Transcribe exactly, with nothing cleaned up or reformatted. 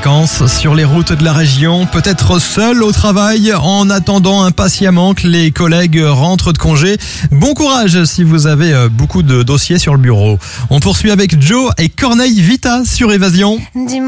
vacances sur les routes de la région, peut-être seul au travail en attendant impatiemment que les collègues rentrent de congé. Bon courage si vous avez beaucoup de dossiers sur le bureau. On poursuit avec Joe et Corneille Vita sur Évasion.